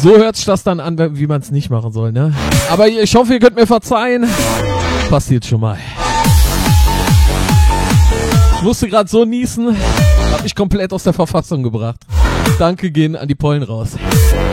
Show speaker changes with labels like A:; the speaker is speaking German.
A: So hört sich das dann an, wie man es nicht machen soll, ne? Aber ich hoffe, ihr könnt mir verzeihen. Passiert schon mal. Ich musste gerade so niesen, hab mich komplett aus der Verfassung gebracht. Danke gehen an die Pollen raus.